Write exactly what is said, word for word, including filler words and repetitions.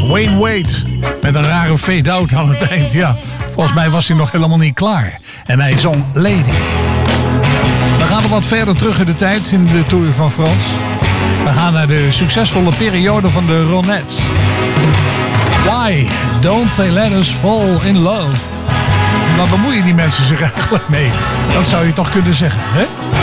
Wayne Wade. Met een rare fade-out aan het eind. Ja, volgens mij was hij nog helemaal niet klaar. En hij zong Lady. We gaan er wat verder terug in de tijd in de Tour van France. We gaan naar de succesvolle periode van de Ronettes. Why don't they let us fall in love? Waar bemoeien die mensen zich eigenlijk mee? Dat zou je toch kunnen zeggen, hè?